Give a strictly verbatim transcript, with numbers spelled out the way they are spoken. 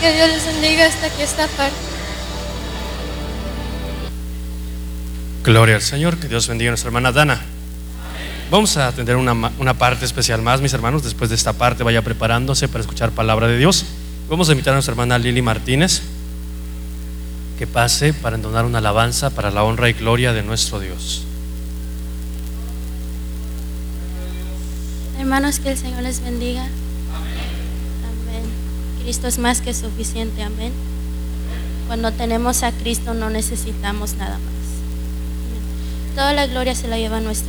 Que Dios les bendiga hasta aquí esta parte. Gloria al Señor, que Dios bendiga a nuestra hermana Dana. Vamos a atender una, una parte especial más, mis hermanos. Después de esta parte vaya preparándose para escuchar palabra de Dios. Vamos a invitar a nuestra hermana Lili Martínez que pase para entonar una alabanza para la honra y gloria de nuestro Dios. Hermanos, que el Señor les bendiga. Amén. Cristo es más que suficiente. Amén. Cuando tenemos a Cristo no necesitamos nada más. Toda la gloria se la lleva nuestro